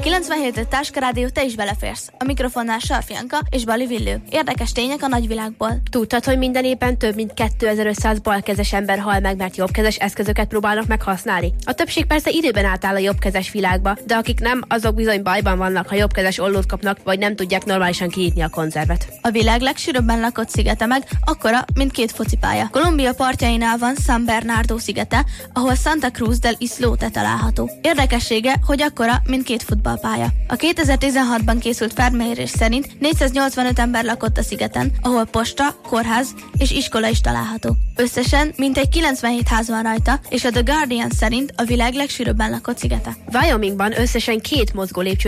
97 Táska Rádió, te is beleférsz. A mikrofonnál Sarfi Anka és Bali Villő. Érdekes tények a nagyvilágból. Tudtad, hogy minden évben több mint 2500 balkezes ember hal meg, mert jobbkezes eszközöket próbálnak meg használni? A többség persze időben átáll a jobbkezes világba, de akik nem, azok bizony bajban vannak, ha jobbkezes ollót kapnak, vagy nem tudják normálisan kinyitni a konzervet. A világ legsűrűbben lakott szigete meg akkora, mint 2 focipálya. Kolumbia partjainál van San Bernardo szigete, ahol Santa Cruz del Islote található. Érdekessége, hogy akkora, mint 2 futballpálya. A 2016-ban készült felmérés szerint 485 ember lakott a szigeten, ahol posta, kórház és iskola is található. Összesen mintegy 97 ház van rajta, és a The Guardian szerint a világ legsűrűbben lakott szigete. Wyomingban összesen 2 mozgó lépcső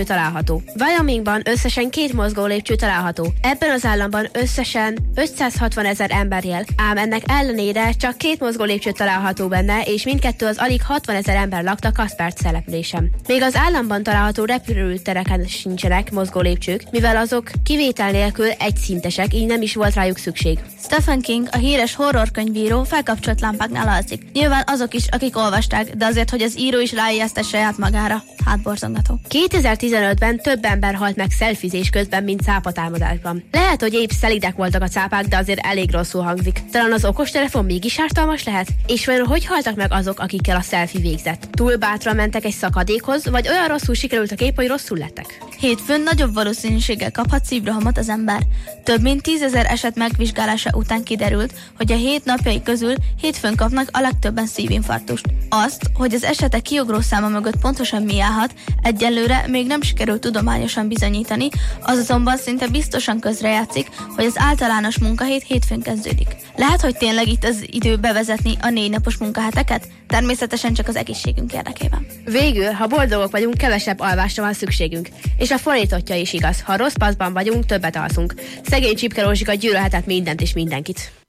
található. Ebben az államban összesen 560 000 ember él, ám ennek ellenére csak 2 mozgó lépcső található benne, és mindkettő az alig 60 000 ember lakta Kaspert településen. Még az államban található repülőtereken sincsenek mozgó lépcsők, mivel azok kivétel nélkül egyszintesek, így nem is volt rájuk szükség. Stephen King, a híres horrorkönyvíró felkapcsolt lámpáknál alszik. Nyilván azok is, akik olvasták, de azért, hogy az író is ráijeszte saját magára. Hátborzongató. 2015-ben több ember halt meg szelfizés közben, mint cápatámadásban. Lehet, hogy épp szelidek voltak a cápák, de azért elég rosszul hangzik. Talán az okostelefon mégis ártalmas lehet? És vajon hogy haltak meg azok, akikkel a selfie végzett? Túl bátran mentek egy szakadékhoz, vagy olyan rosszul sikerült a kép, hogy rosszul lettek? Hétfőn nagyobb valószínűséggel kaphat szívrohamot az ember. Több mint 10 000 eset megvizsgálása után kiderült, hogy a 7 napjai közül hétfőn kapnak a legtöbben szívinfarktust. Azt, hogy az esetek kiugró száma mögött pontosan mi állhat, egyelőre még nem sikerült tudományosan bizonyítani, az azonban szinte biztosan közrejátszik, hogy az általános munkahét hétfőn kezdődik. Lehet, hogy tényleg itt az idő bevezetni a 4 napos munkaheteket? Természetesen csak az egészségünk érdekében. Végül, ha boldogok vagyunk, kevesebb alvásra van szükségünk. És a fordítottja is igaz. Ha rossz paszban vagyunk, többet alszunk. Szegény Csipke Rózsika gyűlölhetett mindent és mindenkit.